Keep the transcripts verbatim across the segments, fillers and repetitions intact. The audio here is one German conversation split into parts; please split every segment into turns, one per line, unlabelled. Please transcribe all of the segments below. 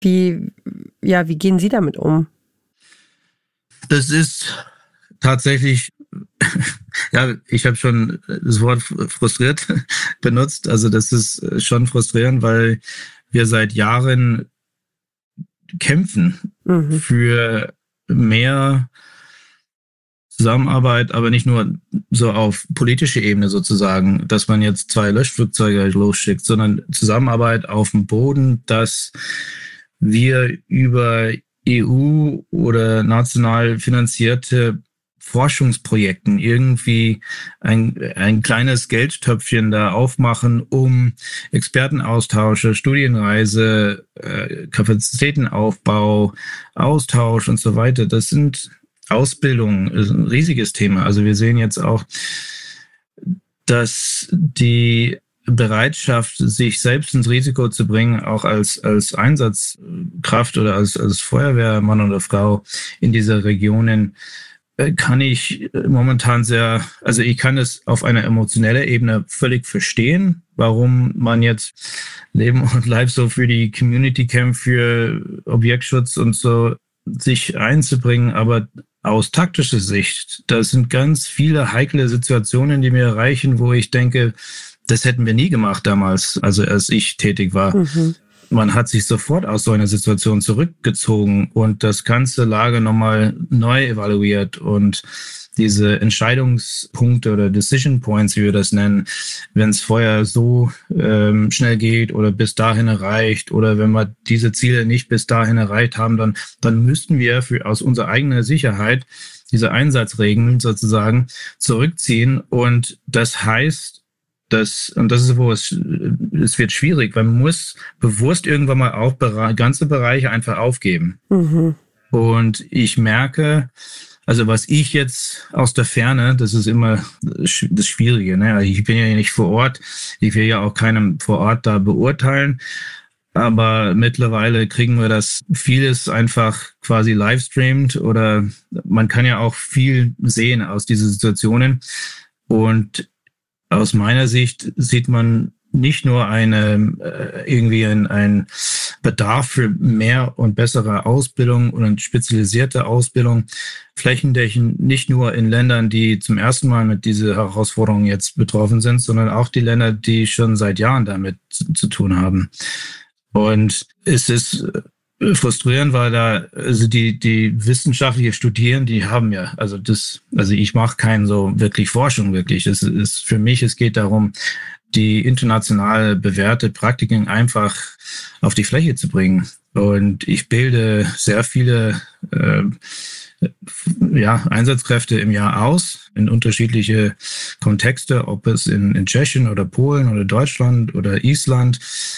Wie, ja, wie gehen Sie damit um?
Das ist tatsächlich, ja, ich habe schon das Wort frustriert benutzt. Also das ist schon frustrierend, weil wir seit Jahren kämpfen mhm. für mehr Zusammenarbeit, aber nicht nur so auf politischer Ebene sozusagen, dass man jetzt zwei Löschflugzeuge losschickt, sondern Zusammenarbeit auf dem Boden, dass wir über E U oder national finanzierte Forschungsprojekten irgendwie ein, ein kleines Geldtöpfchen da aufmachen, um Expertenaustausche, Studienreise, äh, Kapazitätenaufbau, Austausch und so weiter. Das sind Ausbildung, ist ein riesiges Thema. Also wir sehen jetzt auch, dass die Bereitschaft, sich selbst ins Risiko zu bringen, auch als, als Einsatzkraft oder als, als Feuerwehrmann oder Frau in dieser Regionen, kann ich momentan sehr, also ich kann es auf einer emotionellen Ebene völlig verstehen, warum man jetzt Leben und Leib so für die Community kämpft, für Objektschutz und so sich einzubringen, aber aus taktischer Sicht, da sind ganz viele heikle Situationen, die mir erreichen, wo ich denke, das hätten wir nie gemacht damals, also als ich tätig war. Mhm. Man hat sich sofort aus so einer Situation zurückgezogen und das ganze Lager nochmal neu evaluiert und diese Entscheidungspunkte oder Decision Points, wie wir das nennen, wenn es vorher so ähm, schnell geht oder bis dahin erreicht oder wenn wir diese Ziele nicht bis dahin erreicht haben, dann, dann müssten wir für aus unserer eigenen Sicherheit diese Einsatzregeln sozusagen zurückziehen und das heißt, Das, und das ist, wo es, es wird schwierig, weil man muss bewusst irgendwann mal auch Bere- ganze Bereiche einfach aufgeben. Mhm. Und ich merke, also was ich jetzt aus der Ferne, das ist immer das Schwierige, ne? Ich bin ja nicht vor Ort, ich will ja auch keinem vor Ort da beurteilen, aber mittlerweile kriegen wir das vieles einfach quasi livestreamt oder man kann ja auch viel sehen aus diesen Situationen und aus meiner Sicht sieht man nicht nur eine äh, irgendwie ein, ein Bedarf für mehr und bessere Ausbildung und eine spezialisierte Ausbildung flächendeckend, nicht nur in Ländern, die zum ersten Mal mit dieser Herausforderung jetzt betroffen sind, sondern auch die Länder, die schon seit Jahren damit zu, zu tun haben. Und es ist frustrierend, weil da also die die wissenschaftliche Studieren, die haben ja also das also ich mache keinen so wirklich Forschung wirklich. Es ist für mich, es geht darum, die international bewährte Praktiken einfach auf die Fläche zu bringen. Und ich bilde sehr viele äh, ja, Einsatzkräfte im Jahr aus in unterschiedliche Kontexte, ob es in, in Tschechien oder Polen oder Deutschland oder Island.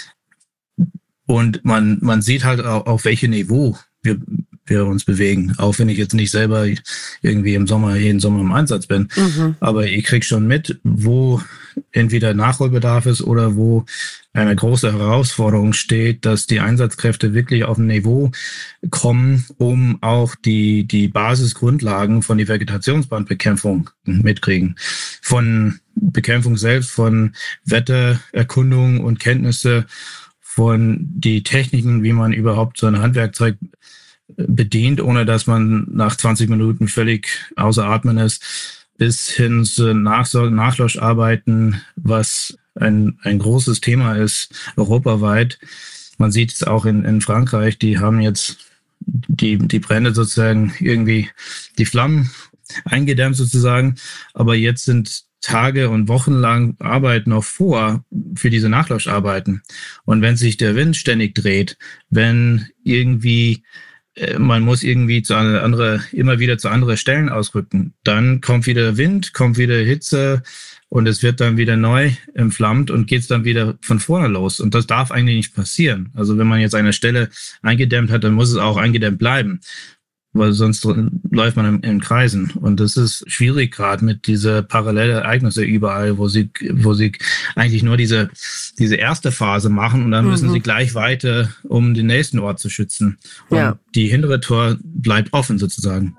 Und man man sieht halt auch, auf welchem Niveau wir wir uns bewegen. Auch wenn ich jetzt nicht selber irgendwie im Sommer, jeden Sommer im Einsatz bin. Mhm. Aber ich krieg schon mit, wo entweder Nachholbedarf ist oder wo eine große Herausforderung steht, dass die Einsatzkräfte wirklich auf ein Niveau kommen, um auch die die Basisgrundlagen von der Vegetationsbrandbekämpfung mitkriegen. Von Bekämpfung selbst, von Wettererkundung und Kenntnisse, von die Techniken, wie man überhaupt so ein Handwerkzeug bedient, ohne dass man nach zwanzig Minuten völlig außer Atmen ist, bis hin zu Nach- Nachlöscharbeiten, was ein, ein großes Thema ist, europaweit. Man sieht es auch in, in Frankreich, die haben jetzt die, die Brände sozusagen irgendwie die Flammen eingedämmt sozusagen, aber jetzt sind Tage und Wochen lang Arbeit noch vor für diese Nachlöscharbeiten. Und wenn sich der Wind ständig dreht, wenn irgendwie äh, man muss irgendwie zu einer andere, immer wieder zu anderen Stellen ausrücken, dann kommt wieder Wind, kommt wieder Hitze und es wird dann wieder neu entflammt und geht es dann wieder von vorne los. Und das darf eigentlich nicht passieren. Also wenn man jetzt eine Stelle eingedämmt hat, dann muss es auch eingedämmt bleiben, weil sonst läuft man in, in Kreisen. Und das ist schwierig gerade mit diese parallele Ereignisse überall, wo sie, wo sie eigentlich nur diese, diese erste Phase machen und dann mhm. müssen sie gleich weiter, um den nächsten Ort zu schützen. Und ja. die hintere Tor bleibt offen sozusagen.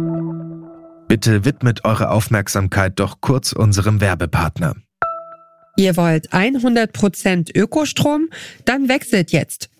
Bitte widmet eure Aufmerksamkeit doch kurz unserem Werbepartner.
Ihr wollt hundert Prozent Ökostrom? Dann wechselt jetzt